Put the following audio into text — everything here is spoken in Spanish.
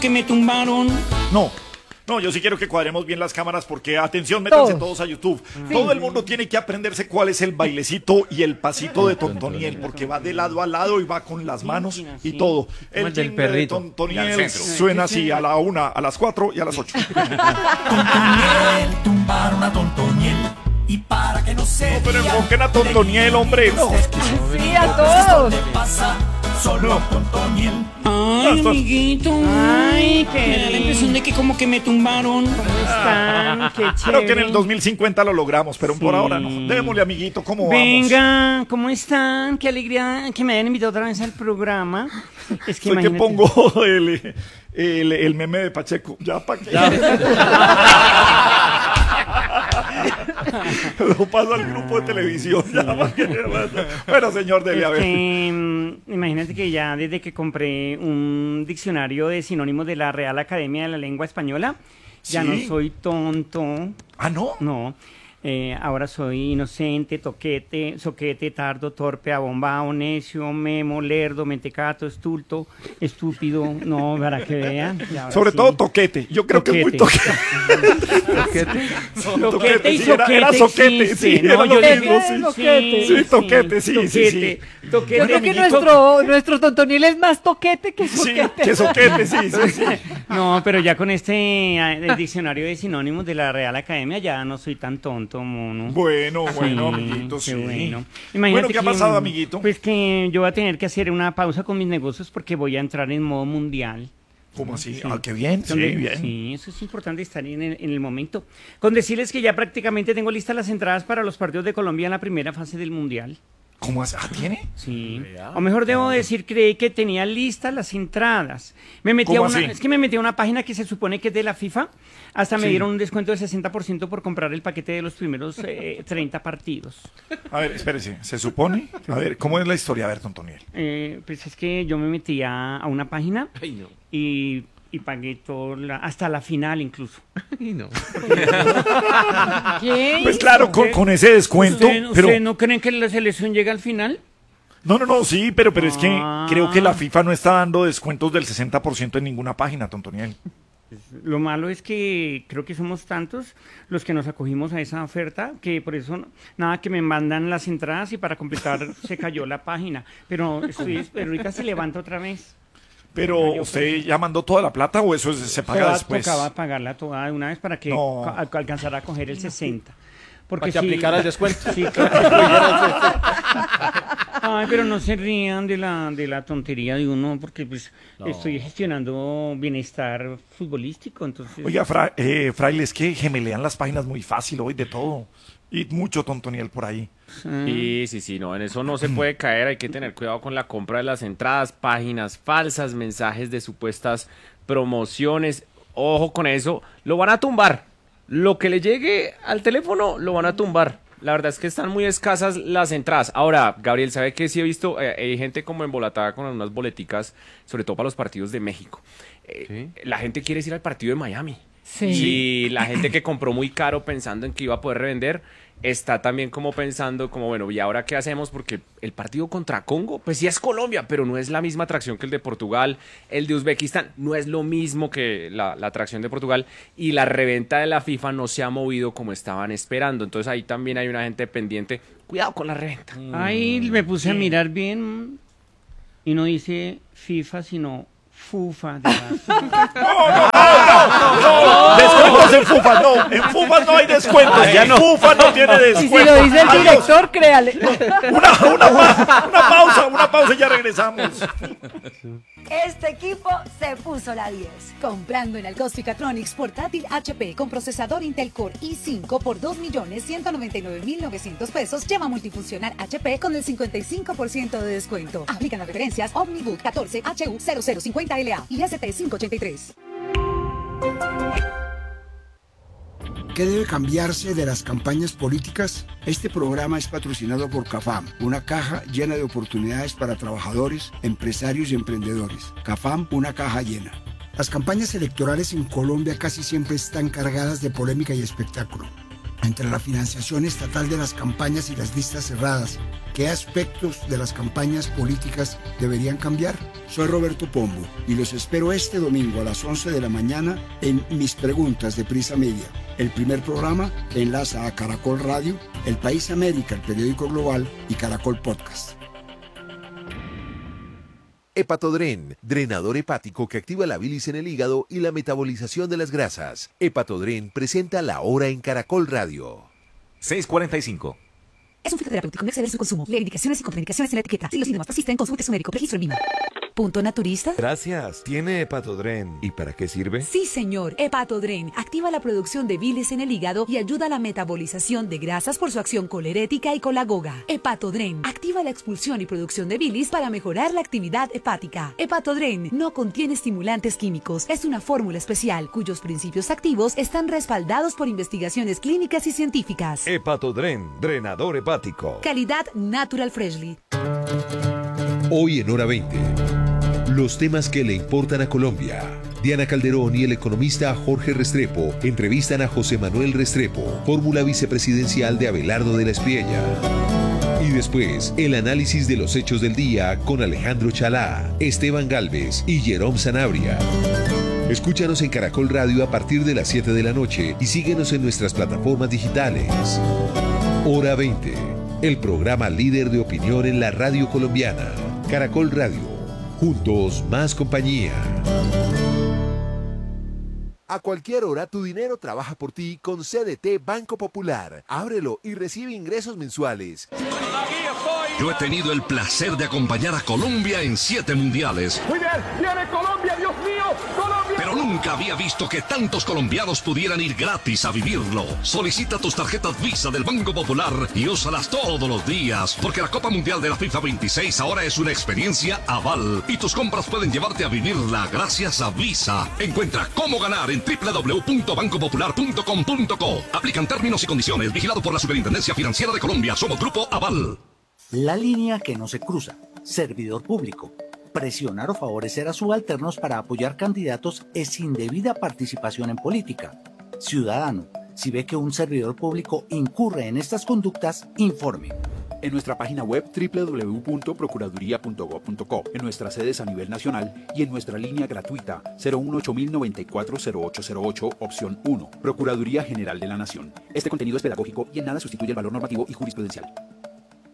que me tumbaron. No, yo sí quiero que cuadremos bien las cámaras porque, atención, métanse todos a YouTube. Sí. Todo el mundo tiene que aprenderse cuál es el bailecito y el pasito de Tontoniel, porque va de lado a lado y va con las manos y todo. El del jingle de perrito. Tontoniel suena así a la 1, a las 4 y a las 8. Tontoniel, tumbaron a Tontoniel. Y para que no se No, pero enfoquen a Tontoniel, hombre. No, es que Sí, a todos. pasa solo a Tontoniel. Ay, amiguito. Ay, qué Me da la impresión de que como que me tumbaron. ¿Cómo están? Qué creo chévere. que en el 2050 lo logramos, pero por Sí. ahora no. Démosle, amiguito, ¿cómo vamos? Venga, ¿cómo están? Qué alegría que me hayan invitado otra vez al programa. Es que Soy que imagínate. pongo el meme de Pacheco. Ya, ¿para qué? Lo paso al grupo de televisión. Ya, ¿pa' qué? Bueno, señor, dele a ver. Imagínate que ya desde que compré un diccionario de sinónimos de la Real Academia de la Lengua Española, ya ¿Sí? no soy tonto. Ah, ¿no? No. Ahora soy inocente, toquete, soquete, tardo, torpe, abombado, necio, memo, lerdo, mentecato, estulto, estúpido. No, para que vean. Y ahora Sobre sí. todo toquete. Yo creo que es muy toquete. Toquete y sí, era soquete soquete, existe. sí, No, era yo lo digo, mismo, sí, sí. Sí, toquete, sí, sí, sí. Toquete, Bueno, yo creo que amiguito. nuestro Tontoniel es más toquete que Sí, soquete. que soquete, sí, sí, sí. No, pero ya con el diccionario de sinónimos de la Real Academia ya no soy tan tonto, mono. Bueno, bueno, Sí, amiguito, qué sí. bueno. Bueno, ¿qué ha pasado, amiguito? Pues que yo voy a tener que hacer una pausa con mis negocios porque voy a entrar en modo mundial. ¿Cómo así? Sí. Ah, qué bien, sí, Donde- bien. Sí, eso es importante estar en el momento. Con decirles que ya prácticamente tengo listas las entradas para los partidos de Colombia en la primera fase del mundial. ¿Cómo así? Ah, ¿tiene? Sí. O mejor debo decir, creí que tenía listas las entradas. Me metí a ¿Cómo una, así? es que me metí a una página que se supone que es de la FIFA. Hasta me Sí. dieron un descuento del 60% por comprar el paquete de los primeros 30 partidos. A ver, espérese, ¿se supone? A ver, ¿cómo es la historia? A ver, Tontoniel. Pues es que yo me metí a una página Ay, no. y pagué hasta la final incluso. Ay, no. ¿Qué? Pues claro, con ese descuento, ¿Ustedes pero... no creen que la selección llega al final? No, sí, pero es que Ah. creo que la FIFA no está dando descuentos del 60% en ninguna página, Tontoniel. Lo malo es que creo que somos tantos los que nos acogimos a esa oferta que por eso nada que me mandan las entradas y para completar se cayó la página. Pero ahorita se levanta otra vez. Pero, ¿usted ya mandó toda la plata o eso se paga después? Tocaba pagarla toda de una vez para que No. alcanzara a coger el 60. Porque Para que sí- aplicara el descuento. Sí, claro. Ay, pero no se rían de la tontería de uno, porque pues estoy gestionando bienestar futbolístico, entonces... Oiga, Fraile, es que gemelean las páginas muy fácil hoy de todo. Y mucho Tontoniel por ahí. Sí, no, en eso no se puede caer, hay que tener cuidado con la compra de las entradas, páginas falsas, mensajes de supuestas promociones, ojo con eso, lo van a tumbar, lo que le llegue al teléfono lo van a tumbar. La verdad es que están muy escasas las entradas. Ahora, Gabriel, ¿sabe qué? Sí he visto, hay gente como embolatada con unas boleticas, sobre todo para los partidos de México. La gente quiere ir al partido de Miami. Sí. Y la gente que compró muy caro pensando en que iba a poder revender, está también como pensando, como bueno, ¿y ahora qué hacemos? Porque el partido contra Congo, pues sí es Colombia, pero no es la misma atracción que el de Portugal. El de Uzbekistán no es lo mismo que la atracción de Portugal. Y la reventa de la FIFA no se ha movido como estaban esperando. Entonces ahí también hay una gente pendiente. Cuidado con la reventa. Ahí me puse a mirar bien y no dice FIFA, sino FUFA. Descuentos en FUFA, no. En FUFA no hay descuentos. Ya no. FUFA no tiene Y descuentos. si lo dice el Adiós. director, créale. Una pausa y ya regresamos. Este equipo se puso la 10. Comprando en Alcos Ficatronics portátil HP con procesador Intel Core i5 por 2.199.900 pesos, lleva multifuncional HP con el 55% de descuento. Aplican las referencias Omnibook 14 HU 0050LA y ST583. ¿Qué debe cambiarse de las campañas políticas? Este programa es patrocinado por CAFAM, una caja llena de oportunidades para trabajadores, empresarios y emprendedores. CAFAM, una caja llena. Las campañas electorales en Colombia casi siempre están cargadas de polémica y espectáculo. Entre la financiación estatal de las campañas y las listas cerradas, ¿qué aspectos de las campañas políticas deberían cambiar? Soy Roberto Pombo y los espero este domingo a las 11 de la mañana en Mis Preguntas de Prisa Media, el primer programa que enlaza a Caracol Radio, El País América, el periódico global, y Caracol Podcast. Hepatodren, drenador hepático que activa la bilis en el hígado y la metabolización de las grasas. Hepatodren presenta La Hora en Caracol Radio. 6:45. Es un fitoterapéutico, no exceder su consumo. Lee indicaciones y contraindicaciones en la etiqueta. Si los síntomas persisten, consulte a su médico. Registro en línea. ¿Punto naturista? Gracias. ¿Tiene Hepatodren? ¿Y para qué sirve? Sí, señor. Hepatodren activa la producción de bilis en el hígado y ayuda a la metabolización de grasas por su acción colerética y colagoga. Hepatodren activa la expulsión y producción de bilis para mejorar la actividad hepática. Hepatodren no contiene estimulantes químicos. Es una fórmula especial cuyos principios activos están respaldados por investigaciones clínicas y científicas. Hepatodren, drenador hepático. Calidad Natural Freshly. Hoy en Hora 20. Los temas que le importan a Colombia. Diana Calderón y el economista Jorge Restrepo entrevistan a José Manuel Restrepo, fórmula vicepresidencial de Abelardo de la Espriella. Y después, el análisis de los hechos del día con Alejandro Chalá, Esteban Galvez y Jerome Sanabria. Escúchanos en Caracol Radio a partir de las 7 de la noche y síguenos en nuestras plataformas digitales. Hora 20, el programa líder de opinión en la radio colombiana. Caracol Radio. Juntos, más compañía. A cualquier hora tu dinero trabaja por ti con CDT Banco Popular. Ábrelo y recibe ingresos mensuales. Yo he tenido el placer de acompañar a Colombia en 7 mundiales. Muy bien, viene Colombia, Dios mío, Colombia. Pero nunca había visto que tantos colombianos pudieran ir gratis a vivirlo. Solicita tus tarjetas Visa del Banco Popular y úsalas todos los días, porque la Copa Mundial de la FIFA 26 ahora es una experiencia aval y tus compras pueden llevarte a vivirla gracias a Visa. Encuentra cómo ganar en www.bancopopular.com.co. Aplican términos y condiciones. Vigilado por la Superintendencia Financiera de Colombia. Somos Grupo Aval. La línea que no se cruza. Servidor público. Presionar o favorecer a subalternos para apoyar candidatos es indebida participación en política. Ciudadano, si ve que un servidor público incurre en estas conductas, informe. En nuestra página web www.procuraduría.gov.co, en nuestras sedes a nivel nacional y en nuestra línea gratuita 018-094-0808, opción 1, Procuraduría General de la Nación. Este contenido es pedagógico y en nada sustituye el valor normativo y jurisprudencial.